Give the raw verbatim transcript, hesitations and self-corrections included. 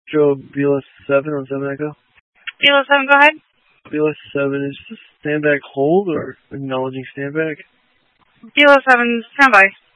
Joe, B L S seven on seven Echo. B L S seven, go ahead. B L S seven, is this stand back hold or acknowledging stand back? B L S seven, stand by.